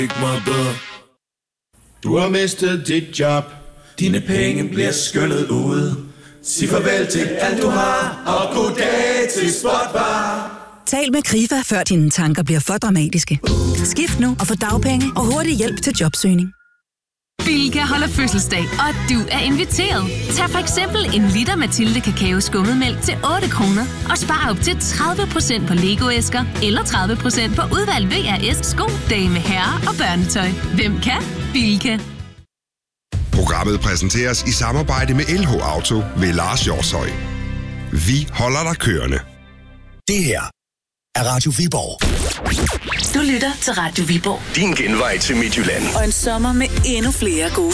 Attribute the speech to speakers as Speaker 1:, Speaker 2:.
Speaker 1: Ikke meget bedre. Du har mistet dit job. Dine penge bliver skyllet ud. Sig farvel til alt du har, og goddag til Spotbar.
Speaker 2: Tal med Krifa, før dine tanker bliver for dramatiske. Skift nu og få dagpenge og hurtig hjælp til jobsøgning.
Speaker 3: Bilka holder fødselsdag, og du er inviteret. Tag for eksempel en liter Mathilde Kakao skummetmælk til 8 kroner og spar op til 30% på Lego-æsker eller 30% på udvalgt VRS sko, dame, herre og børnetøj. Hvem kan? Bilka.
Speaker 4: Programmet præsenteres i samarbejde med LH Auto ved Lars Hjortshøj. Vi holder dig kørende.
Speaker 5: Det her er Radio Viborg.
Speaker 2: Du lytter til Radio Viborg.
Speaker 5: Din genvej til Midtjylland.
Speaker 2: Og en sommer med endnu flere gode